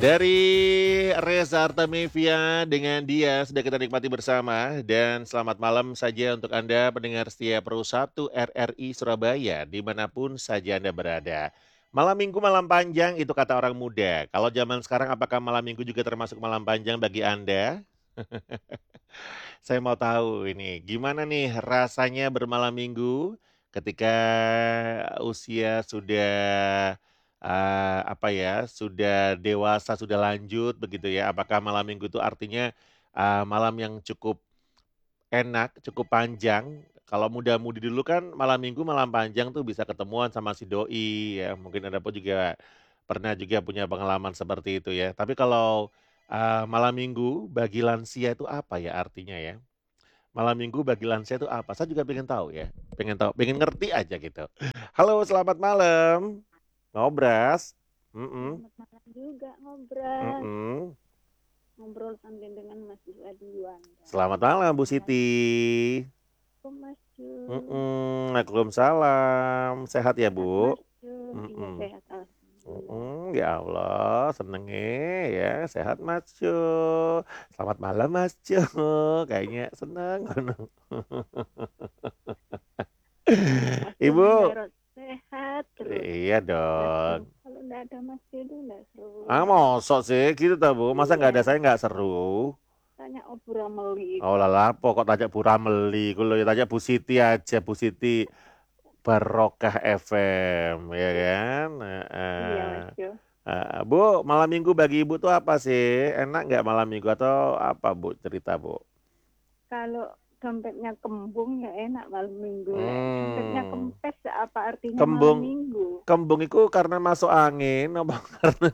Dari Reza Artamevia dengan dia sudah kita nikmati bersama dan selamat malam saja untuk Anda pendengar setia Pro 1 RRI Surabaya dimanapun saja Anda berada. Malam minggu malam panjang itu kata orang muda. Kalau zaman sekarang apakah malam minggu juga termasuk malam panjang bagi Anda? Saya mau tahu ini gimana nih rasanya bermalam minggu ketika usia sudah apa ya, sudah dewasa, sudah lanjut begitu ya. Apakah malam minggu itu artinya malam yang cukup enak, cukup panjang? Kalau muda-mudi dulu kan malam minggu malam panjang tuh bisa ketemuan sama si doi ya. Mungkin Anda pun juga pernah juga punya pengalaman seperti itu ya. Tapi kalau malam minggu bagi lansia itu apa ya artinya ya? Malam minggu bagi lansia itu apa? Saya juga pengen tahu ya. Pengen tahu, pengen ngerti aja gitu. Halo, selamat malam. Ngobras. Mm-mm, Selamat malam juga ngobrol. mm-mm. Ngobrol sambil dengan Mas Juwadi Yuanda. Selamat malam Bu Siti. Assalamualaikum Mas Ju. Waalaikumsalam. Sehat ya Sehat Bu? Mas Ju. Iya Mm-mm. sehat alhamdulillah. Ya Allah, senengnya ya sehat Mas Jo. Selamat malam Mas Jo. Kayaknya seneng. Mas Ju Ibu, mendarat sehat terus. iya Nggak dong. seru. Kalau nggak ada Mas Ju itu nggak seru. Mosok sih gitu ta Bu? Masa nggak ada Iya. saya nggak seru? Tanya obrolan meli Oh kok. lah pokok tajak Bu Rameli, kulo ya tajak Bu Siti aja, Bu Siti Barokah FM, ya kan? Iya Mas Ju. Bu, malam minggu bagi Ibu tuh apa sih? Enak nggak malam minggu atau apa Bu cerita Bu? Kalau dompetnya kembung ya enak malam minggu. Dompetnya Hmm, kempes apa artinya malam kembung, minggu? kembung itu karena masuk angin, apa karena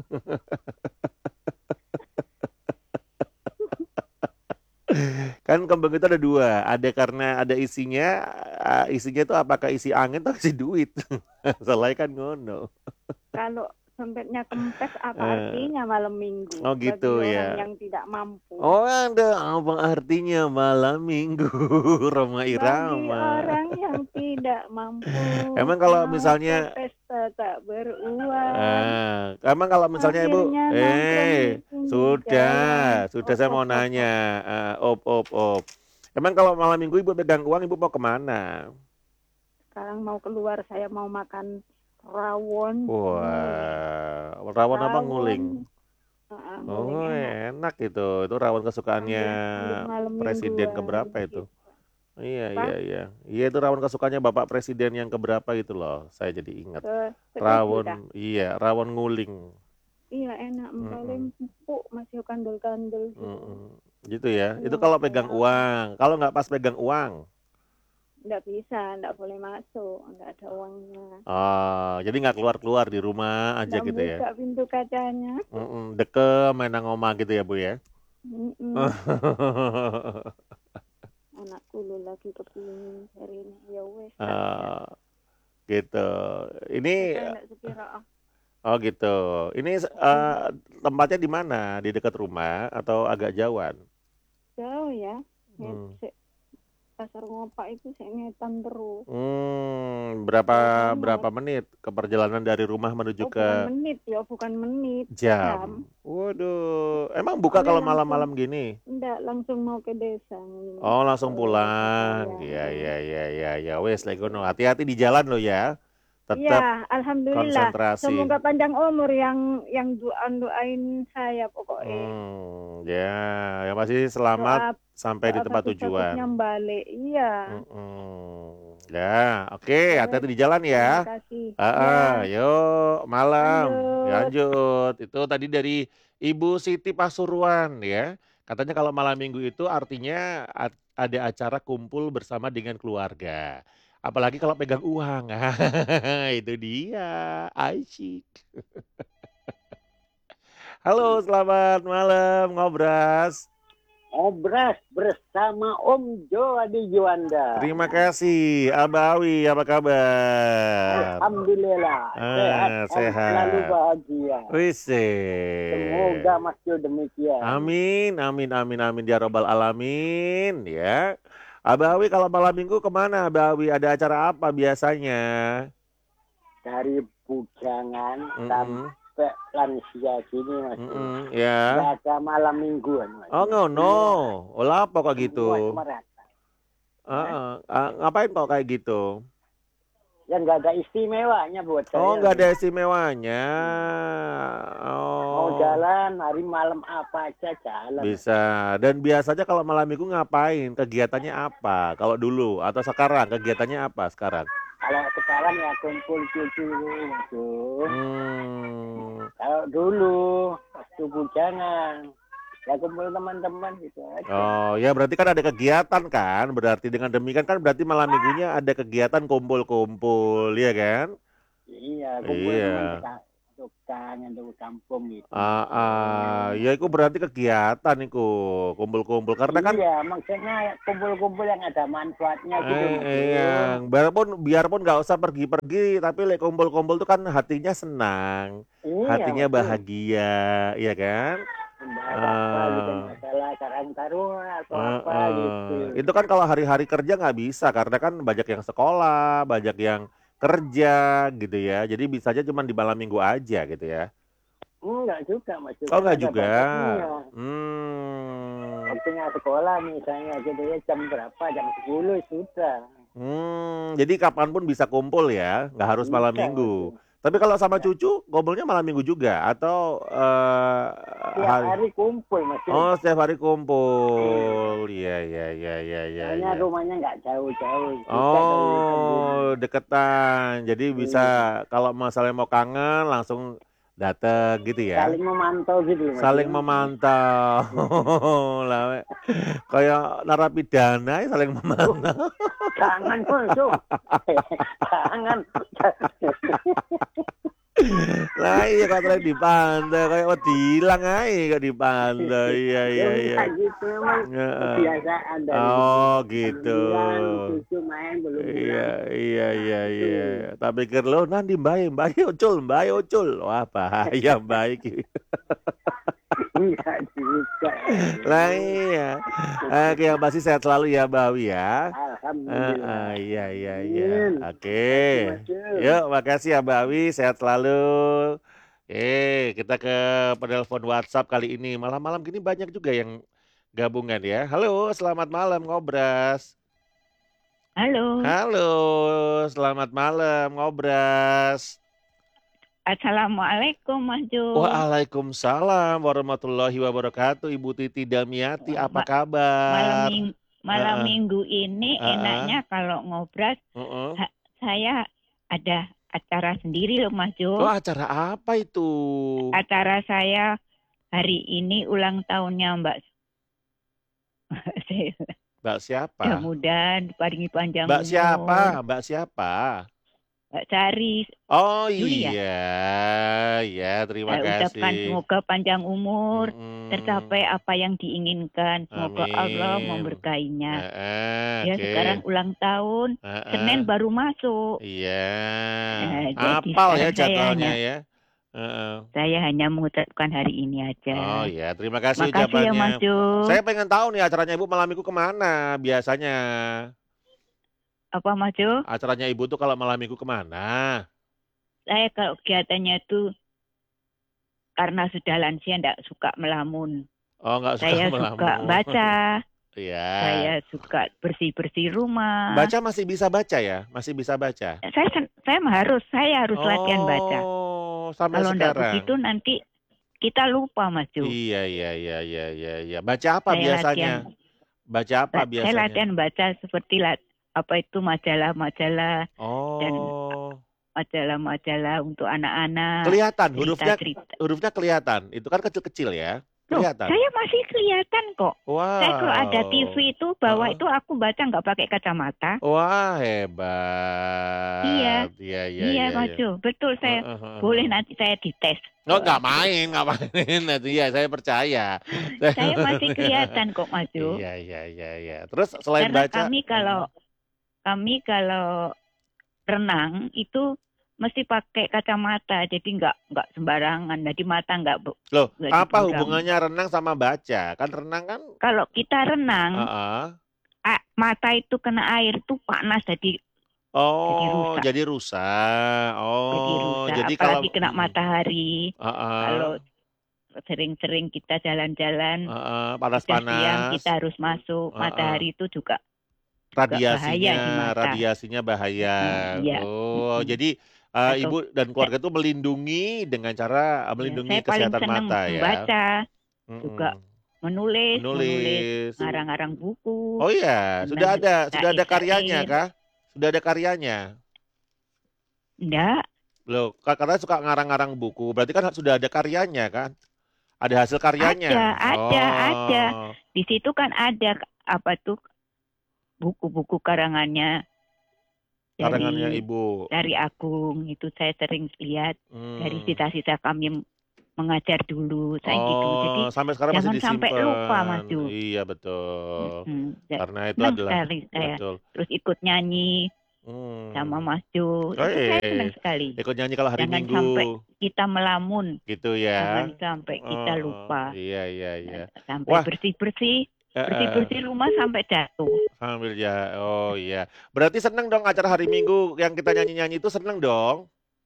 kan kembung itu ada dua, ada karena ada isinya, isinya itu apakah isi angin atau isi duit? Soalnya kan ngono. Kalau dompetnya kempes apa Eh, artinya malam minggu oh gitu bagi orang ya. yang tidak mampu? Oh ada apa artinya malam minggu Roma Bagi Irama. orang yang tidak mampu Emang kalau mau ke misalnya pesta tak beruang, emang kalau misalnya Ibu, akhirnya nongkrong di pinggir jalan. sudah Op, saya op, mau op, nanya, op. op. Emang kalau malam minggu Ibu pegang uang, Ibu mau kemana? Sekarang mau keluar, saya mau makan rawon nguling. Wah, rawon apa Rawon nguling? nguling Oh enak. enak itu rawon kesukaannya Sambil malam presiden mingguan keberapa itu? gitu. Iya. Apa? Iya itu rawon kesukaannya Bapak Presiden yang keberapa gitu loh. Saya jadi ingat. Ketujuh dah. Rawon nguling. Iya enak, paling Mm-mm, empuk masih kandel-kandel gitu. mm-mm. Gitu ya. Itu Iya, kalau kayak pegang apa? uang. Kalau nggak pas pegang uang. Nggak bisa, nggak boleh masuk, nggak ada uangnya. Oh, jadi nggak keluar-keluar di rumah aja Nggak gitu ya. buka pintu kacanya. Dekem main ngoma gitu ya Bu ya. Mm-mm. Anakku lu lagi kepingin hari ini. Ya wes, tak ya. Eh, gitu. Ini Saya nggak sekira oh gitu. Ini Iya, tempatnya di mana? Di dekat rumah atau agak jauhan? jauh ya. Hmm. Pasar Ngopak itu saya ngetan terus. Berapa Kalau saya mau, berapa menit ke perjalanan dari rumah menuju oh bukan ke menit ya, bukan menit, jam. jam? Waduh, emang buka Soalnya kalau langsung, malam-malam gini? enggak langsung mau ke desa, Oh, ke langsung desa pulang. saya. Iya. Wes, Legono. Hati-hati di jalan lo ya. Iya, Tetap alhamdulillah. konsentrasi. Semoga panjang umur yang doain saya pokoknya. Ya, yang pasti selamat Doa sampai di doa tempat bagus-bagusnya tujuan. balik. Iya. Ya, oke, Ya wes, hati-hati di jalan terima ya. kasih. Iya, Yuk, malam. lanjut. Lanjut. Itu tadi dari Ibu Siti Pasuruan ya. Katanya kalau malam minggu itu artinya ada acara kumpul bersama dengan keluarga. Apalagi kalau pegang uang. Itu dia. Asyik. Halo, selamat malam, Ngobras. Obras bersama Om Jo Adi Juanda. Terima kasih, Abawi, apa kabar? Alhamdulillah sehat dan selalu Sehat. bahagia. Wise. Semoga Mas Jo demikian. Amin ya robbal alamin ya. Abawi kalau malam minggu kemana Abawi? Ada acara apa biasanya? Dari bujangan Mm-mm. sampai lansia gini Mas. Ya. Nggak ada malam mingguan Mas. Oh ngono. Olah apa kok Semua gitu? merata. Ngapain kok kayak gitu? Ya nggak ada istimewanya buat saya. Oh nggak ada istimewanya. Mau Oh. jalan hari malam apa aja jalan. Bisa. Dan biasanya kalau malam minggu ngapain? Kegiatannya apa? Kalau dulu atau sekarang kegiatannya apa sekarang? Kalau sekarang ya kumpul cucu. Kalau dulu waktu bujangan ya kumpul teman-teman gitu aja. Oh ya berarti kan ada kegiatan kan? Berarti dengan demikian kan berarti malam minggunya ada kegiatan kumpul-kumpul, ya kan? Iya, kumpul Iya. teman untuk kangen untuk kampung gitu. Ya itu berarti kegiatan itu kumpul-kumpul karena kan Iya, maksudnya kumpul-kumpul yang ada manfaatnya gitu Mas. iya, biarpun nggak usah pergi-pergi, tapi lek kumpul-kumpul tuh kan hatinya senang, Iya, hatinya betul. bahagia, iya kan? Apa gitu masalah karang taruna atau apa gitu. Itu kan kalau hari-hari kerja nggak bisa karena kan banyak yang sekolah, banyak yang kerja gitu ya. Jadi bisanya cuma di malam minggu aja gitu ya. Enggak juga Mas. Oh Kan nggak ada juga. batasnya. Hmm. Waktunya sekolah misalnya gitu ya jam berapa, jam 10 sudah. Jadi kapanpun bisa kumpul ya, nggak harus malam Bisa, minggu. Mas. Tapi kalau sama Ya. cucu, kumpulnya malam minggu juga atau Tiap hari kumpul Mas. Oh, setiap hari kumpul. Iya, iya, iya, iya, iya. Soalnya rumahnya nggak jauh-jauh. Oh, deketan. Jadi bisa kalau misalnya mau kangen langsung dateng gitu ya. Saling memantau gitu Mas. Saling memantau. Lah, kayak narapidana ya saling memantau. Jangan musuh. Jangan. Lah iya katanya di pantai kayak dihilang aja kok di pantai. Iya iya iya. Gitu memang kebiasaan dari Oh gitu. cucu main belum Iya iya iya iya. Tak pikir lo nanti mbak ucul. Wah bahaya baik. Iya juga. Lah iya. Oke yang pasti sehat selalu ya Bawi ya. Alhamdulillah. Iya iya iya. Oke. Yuk makasih ya Bawi, sehat selalu. Kita ke penelpon WhatsApp kali ini. Malam-malam gini banyak juga yang gabungan ya. Halo, selamat malam Ngobras. Halo. Halo, selamat malam Ngobras. Assalamualaikum Mas Jo. Waalaikumsalam warahmatullahi wabarakatuh. Ibu Titi Damiati, apa kabar? Malam minggu ini enaknya kalau ngobras, saya ada acara sendiri loh Mas Jo. Oh, acara apa itu? Acara saya hari ini ulang tahunnya Mbak siapa? Mudah-mudahan paringi panjang Mbak umur. siapa? Mbak siapa? Mbak Sari. Oh Julia. iya, terima kasih. Ucapkan semoga panjang umur, tercapai apa yang diinginkan. Semoga Allah memberkainya. Ya Okay. sekarang ulang tahun, Senin baru masuk. Iya. Apal ya jadwalnya ya. Saya hanya mengucapkan hari ini aja. Oh ya, terima kasih Makasih ucapannya. ya Mas Jo. Saya pengen tahu nih acaranya Ibu malam minggu kemana biasanya? Apa Mas Jo? Acaranya Ibu tuh kalau malam minggu kemana? Saya kalau kegiatannya itu karena sudah lansia enggak suka melamun. Oh, enggak suka saya melamun. Suka baca. Iya. Saya suka bersih-bersih rumah. Baca masih bisa baca ya? Masih bisa baca? Saya harus latihan baca. Sampai kalau sekarang. Kalau begitu nanti kita lupa Mas Jo. Iya. Baca apa biasanya? Baca apa biasanya? Saya latihan baca seperti apa itu majalah-majalah dan majalah-majalah untuk anak-anak. Kelihatan cerita. hurufnya kelihatan. Itu kan kecil-kecil ya. Kelihatan. Loh, saya masih kelihatan kok. Wow. Saya kalau ada TV itu bawah itu aku baca nggak pakai kacamata. Wah, hebat. Iya, Mas Jo. Betul, saya boleh nanti saya dites. Oh, nggak main. Iya, saya percaya. Saya masih kelihatan kok, Mas Jo. Iya. Terus selain karena baca, kami kalau renang itu mesti pakai kacamata, jadi nggak sembarangan, jadi mata nggak. Loh, apa hubungannya renang sama baca? Kan renang kan? Kalau kita renang, mata itu kena air itu panas, jadi jadi Oh, rusak. jadi rusak. Jadi Oh, rusak, jadi apalagi kalau kena matahari. Kalau heeh, sering-sering kita jalan-jalan heeh, sudah siang panas-panas, kita harus masuk, heeh. matahari itu juga bahaya di Radiasinya mata. radiasinya bahaya. Iya, Oh, jadi, atau Ibu dan sa- keluarga itu melindungi dengan cara ya, melindungi saya paling kesehatan senang mata ya? membaca, juga Mhm, menulis menulis. ngarang-ngarang buku, Oh iya, menang sudah ada karyanya syair-syair. kah? Sudah ada karyanya? Enggak, Loh, katanya suka ngarang-ngarang buku, berarti kan sudah ada karyanya kan? Ada hasil karyanya? ada. Oh, Di situ kan ada apa tuh buku-buku karangannya karangannya dari Ibu. dari Agung itu saya sering lihat dari Hmm. cita-cita kami mengajar dulu saya gitu. Oh, Jadi sampai sekarang masih jangan sampai lupa Mas disimpan. Du. Iya, betul. Karena itu Senang adalah sekali saya. betul. Terus ikut nyanyi sama Hmm. Mas Jo. Oh, Itu saya senang sekali. ikut nyanyi kalau hari Jangan sampai Minggu, kita melamun, gitu ya? jangan sampai kita Oh, lupa. iya, iya, iya. Sampai Wah, bersih-bersih rumah sampai jatuh. sambil ya, oh iya. Berarti seneng dong acara hari Minggu yang kita nyanyi-nyanyi itu seneng dong?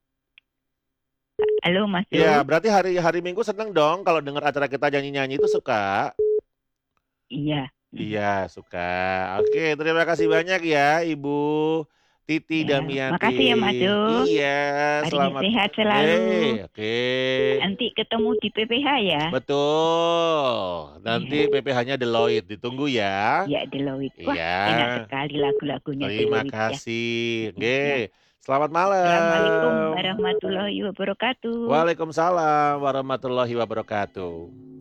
Halo Mas Ya, Jo. berarti hari hari Minggu seneng dong kalau dengar acara kita nyanyi-nyanyi itu suka? Iya. Iya, suka. Oke, terima kasih banyak ya Ibu Titi Ya, Damiati. makasih ya Mas Jo. Iya, Hari selamat. sehat selalu. Oke. Nanti ketemu di PPH ya. Betul. Nanti Iya, PPH-nya Deloitte, ditunggu ya. ya Deloitte. Wah, Iya, enak sekali lagu-lagunya terima Deloitte ya. kasih. Ya. Oke, selamat Assalamualaikum malam. warahmatullahi wabarakatuh. Waalaikumsalam warahmatullahi wabarakatuh.